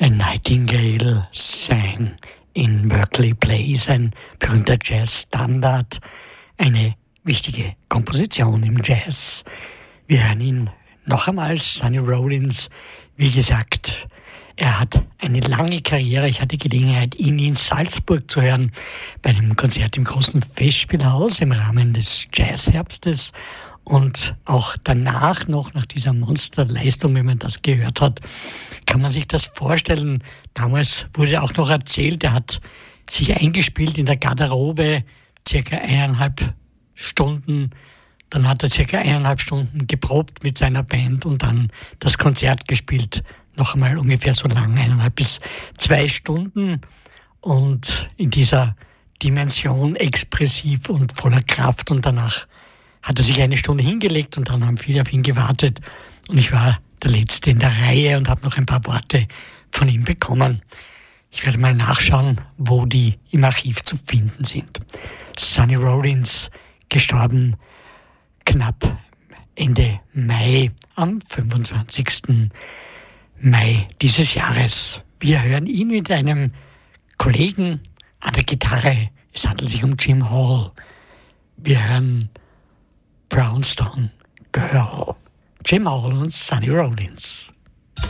A Nightingale sang in Berkeley Place, ein berühmter Jazzstandard, eine wichtige Komposition im Jazz. Wir hören ihn noch einmal, Sonny Rollins. Wie gesagt, er hat eine lange Karriere. Ich hatte Gelegenheit, ihn in Salzburg zu hören, bei einem Konzert im großen Festspielhaus im Rahmen des Jazzherbstes. Und auch danach noch, nach dieser Monsterleistung, wenn man das gehört hat, kann man sich das vorstellen. Damals wurde auch noch erzählt, er hat sich eingespielt in der Garderobe, circa 1,5 Stunden. Dann hat er circa 1,5 Stunden geprobt mit seiner Band und dann das Konzert gespielt. Noch einmal ungefähr so lang, 1,5 bis 2 Stunden. Und in dieser Dimension expressiv und voller Kraft. Und danach hat er sich 1 Stunde hingelegt und dann haben viele auf ihn gewartet. Und ich war der Letzte in der Reihe und habe noch ein paar Worte von ihm bekommen. Ich werde mal nachschauen, wo die im Archiv zu finden sind. Sonny Rollins, gestorben knapp Ende Mai, am 25. Mai dieses Jahres. Wir hören ihn mit einem Kollegen an der Gitarre. Es handelt sich um Jim Hall. Wir hören Brownstone Girl. Jim Hall und Sonny Rollins.